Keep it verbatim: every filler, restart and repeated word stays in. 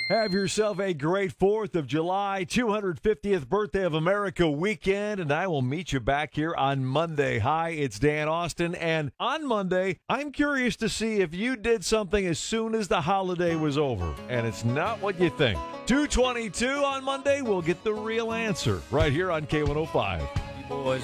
Have yourself a great fourth of July, two hundred fiftieth birthday of America weekend, and I will meet you back here on Monday. Hi, it's Dan Austin, and on Monday, I'm curious to see if you did something as soon as the holiday was over, and it's not what you think. two twenty-two on Monday, we'll get the real answer right here on K one oh five. Boys.